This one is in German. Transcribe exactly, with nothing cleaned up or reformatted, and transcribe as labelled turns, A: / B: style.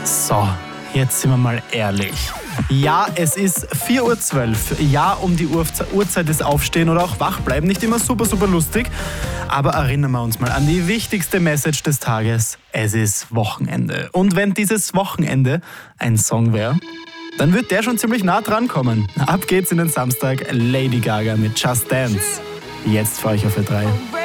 A: So, jetzt sind wir mal ehrlich. Ja, es ist vier Uhr zwölf. Ja, um die Uhrzeit des Aufstehen oder auch Wachbleiben nicht immer super, super lustig. Aber erinnern wir uns mal an die wichtigste Message des Tages. Es ist Wochenende. Und wenn dieses Wochenende ein Song wäre, dann wird der schon ziemlich nah dran kommen. Ab geht's in den Samstag. Lady Gaga mit Just Dance. Jetzt für euch auf Ö drei.